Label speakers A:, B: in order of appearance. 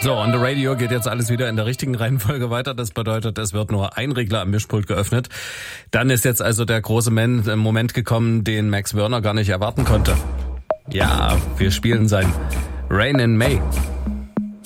A: So, on the radio geht jetzt alles wieder in der richtigen Reihenfolge weiter. Das bedeutet, es wird nur ein Regler am Mischpult geöffnet. Dann ist jetzt also der große Moment gekommen, den Max Wörner gar nicht erwarten konnte. Ja, wir spielen sein Rain in May.